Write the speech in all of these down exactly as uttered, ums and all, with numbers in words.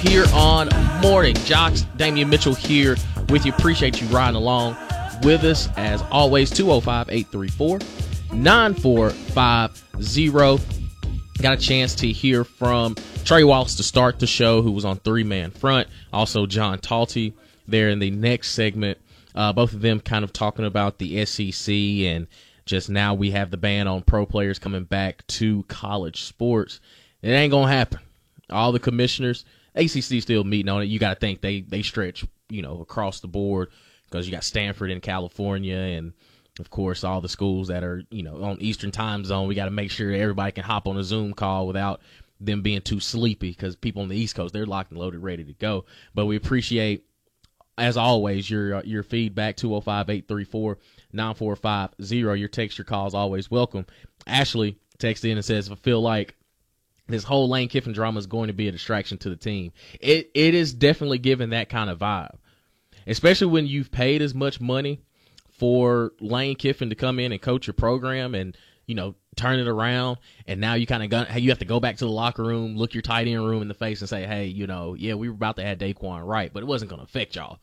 Here on Morning Jocks, Damian Mitchell here with you. Appreciate you riding along with us. As always, two oh five, eight three four, nine four five zero. Got a chance to hear from Trey Wallace to start the show, who was on three-man front. Also, John Talty there in the next segment. Uh, both of them kind of talking about the S E C, and just now we have the ban on pro players coming back to college sports. It ain't going to happen. All the commissioners, A C C still meeting on it. You got to think they, they stretch, you know, across the board, because you got Stanford in California, and of course all the schools that are, you know, on Eastern time zone. We got to make sure everybody can hop on a Zoom call without them being too sleepy, because people on the East Coast, they're locked and loaded, ready to go. But we appreciate, as always, your uh, your feedback. Two oh five, eight three four, nine four five zero. Your text, your calls, always welcome. Ashley texted in and says, I feel like this whole Lane Kiffin drama is going to be a distraction to the team. It It is definitely giving that kind of vibe, especially when you've paid as much money for Lane Kiffin to come in and coach your program and, you know, turn it around. And now you kind of got, you have to go back to the locker room, look your tight end room in the face and say, hey, you know, yeah, we were about to add Daquan Wright, but it wasn't going to affect y'all.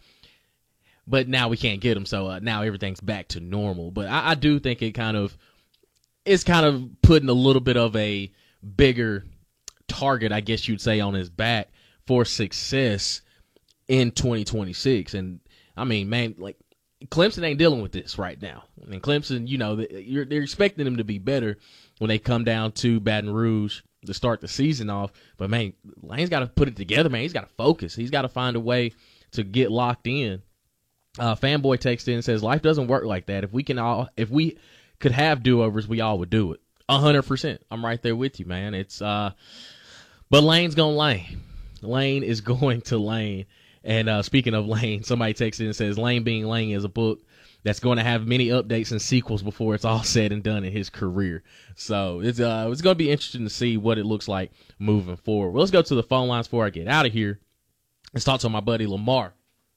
But now we can't get him, so uh, now everything's back to normal. But I, I do think it kind of, it's kind of putting a little bit of a bigger target, I guess you'd say, on his back for success in twenty twenty-six. And I mean, man, like, Clemson ain't dealing with this right now. I mean, Clemson, you know, you're, they're expecting them to be better when they come down to Baton Rouge to start the season off. But man, Lane's got to put it together, man. He's got to focus. He's got to find a way to get locked in. Uh, Fanboy texts in and says, life doesn't work like that. If we can all, if we could have do-overs, we all would do it. A hundred percent. I'm right there with you, man. It's, uh, but Lane's going to Lane. Lane is going to Lane. And uh, speaking of Lane, somebody texted in and says, Lane Being Lane is a book that's going to have many updates and sequels before it's all said and done in his career. So it's uh, it's going to be interesting to see what it looks like moving forward. Well, let's go to the phone lines before I get out of here. Let's talk to my buddy Lamar.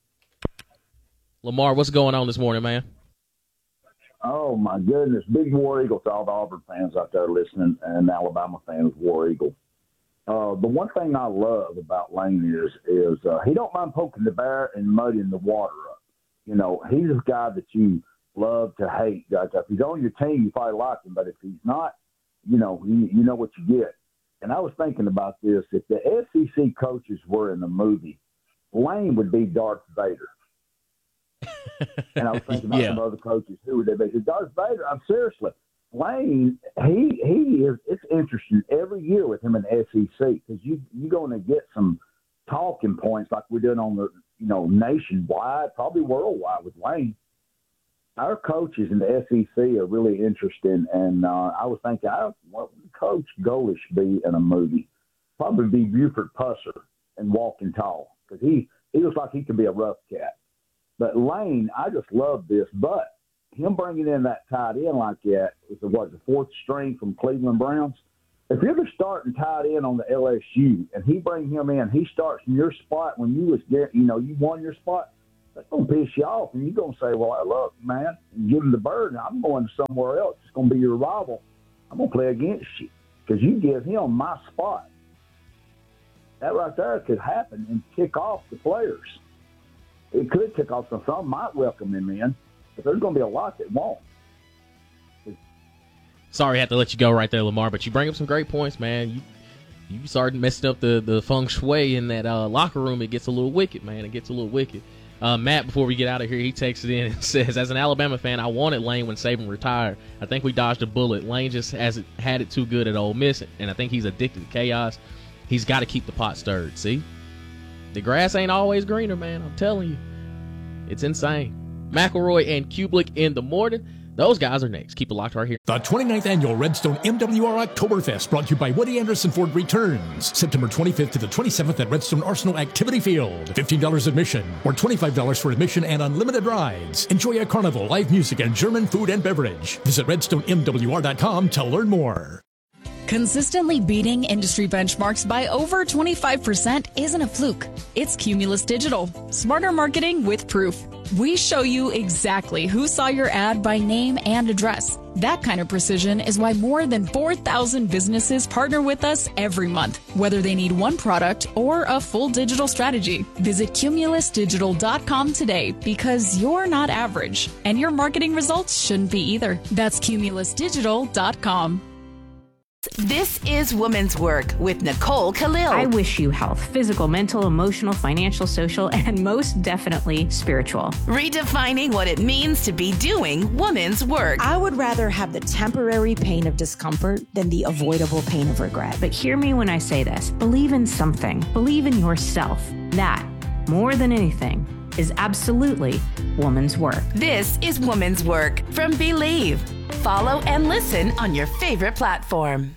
Lamar, what's going on this morning, man? Oh, my goodness. Big War Eagle to all the Auburn fans out there listening, and Alabama fans, War Eagle. Uh, the one thing I love about Lane is is uh, he don't mind poking the bear and muddying the water up. You know, he's a guy that you love to hate. Like, if he's on your team, you probably like him, but if he's not, you know, you, you know what you get. And I was thinking about this. If the S E C coaches were in the movie, Lane would be Darth Vader. And I was thinking about yeah. some other coaches. Who would they be? Darth Vader, I'm seriously. Lane, he he is. It's interesting every year with him in the S E C, because you you're going to get some talking points like we're doing on the you know nationwide, probably worldwide with Lane. Our coaches in the S E C are really interesting, and uh, I was thinking, I, what would Coach Golish be in a movie? Probably be Buford Pusser and Walking Tall, because he he looks like he could be a rough cat. But Lane, I just love this, but him bringing in that tight end like that is the, what, the fourth string from Cleveland Browns. If you're the starting tight end on the L S U and he bring him in, he starts in your spot when you was there, you know, you won your spot, that's going to piss you off. And you're going to say, well, I love you, man, and give him the bird. I'm going somewhere else. It's going to be your rival. I'm going to play against you because you give him my spot. That right there could happen and kick off the players. It could kick off some. Some might welcome him in. But there's going to be a lot that won't. Sorry, I have to let you go right there, Lamar, but you bring up some great points, man. You you started messing up the, the feng shui in that uh, locker room. It gets a little wicked, man. It gets a little wicked. Uh, Matt, before we get out of here, he texted in and says, as an Alabama fan, I wanted Lane when Saban retired. I think we dodged a bullet. Lane just hasn't had it too good at Ole Miss, and I think he's addicted to chaos. He's got to keep the pot stirred, see? The grass ain't always greener, man. I'm telling you. It's insane. McElroy and Kublik in the morning. Those guys are next. Keep it locked right here. The twenty-ninth Annual Redstone M W R Oktoberfest, brought to you by Woody Anderson Ford, returns September twenty-fifth to the twenty-seventh at Redstone Arsenal Activity Field. fifteen dollars admission or twenty-five dollars for admission and unlimited rides. Enjoy a carnival, live music, and German food and beverage. Visit redstone m w r dot com to learn more. Consistently beating industry benchmarks by over twenty-five percent isn't a fluke. It's Cumulus Digital. Smarter marketing with proof. We show you exactly who saw your ad by name and address. That kind of precision is why more than four thousand businesses partner with us every month, whether they need one product or a full digital strategy. Visit Cumulus Digital dot com today because you're not average, and your marketing results shouldn't be either. That's Cumulus Digital dot com. This is Women's Work with Nicole Khalil. I wish you health, physical, mental, emotional, financial, social, and most definitely spiritual. Redefining what it means to be doing women's work. I would rather have the temporary pain of discomfort than the avoidable pain of regret. But hear me when I say this. Believe in something. Believe in yourself. That, more than anything, is absolutely woman's work. This is Women's Work from Believe. Follow and listen on your favorite platform.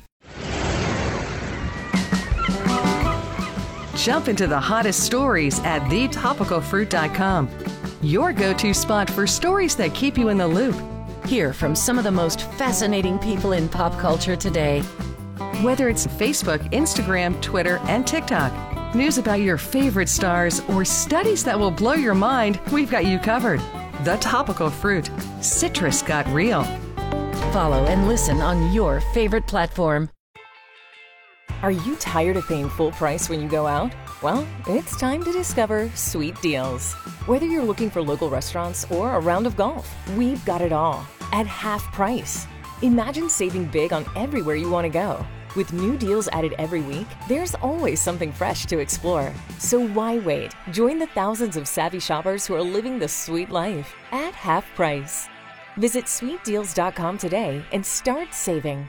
Jump into the hottest stories at the topical fruit dot com. Your go-to spot for stories that keep you in the loop. Hear from some of the most fascinating people in pop culture today. Whether it's Facebook, Instagram, Twitter, and TikTok, news about your favorite stars, or studies that will blow your mind, we've got you covered. The Topical Fruit. Citrus got real. Follow and listen on your favorite platform. Are you tired of paying full price when you go out? Well, it's time to discover Sweet Deals. Whether you're looking for local restaurants or a round of golf, we've got it all at half price. Imagine saving big on everywhere you want to go. With new deals added every week, there's always something fresh to explore. So why wait? Join the thousands of savvy shoppers who are living the sweet life at half price. Visit sweet deals dot com today and start saving.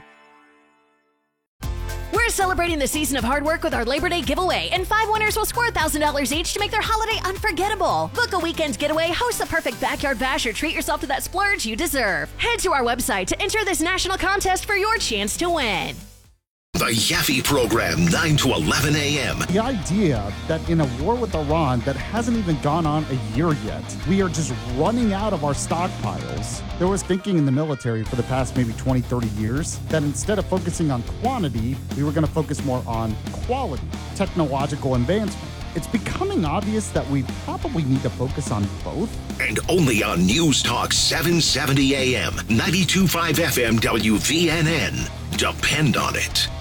We're celebrating the season of hard work with our Labor Day giveaway, and five winners will score one thousand dollars each to make their holiday unforgettable. Book a weekend getaway, host the perfect backyard bash, or treat yourself to that splurge you deserve. Head to our website to enter this national contest for your chance to win. The Yaffe Program, nine to eleven a.m. The idea that in a war with Iran that hasn't even gone on a year yet, we are just running out of our stockpiles. There was thinking in the military for the past maybe twenty, thirty years that instead of focusing on quantity, we were going to focus more on quality, technological advancement. It's becoming obvious that we probably need to focus on both. And only on News Talk seven seventy a.m., ninety-two point five F M W V N N. Depend on it.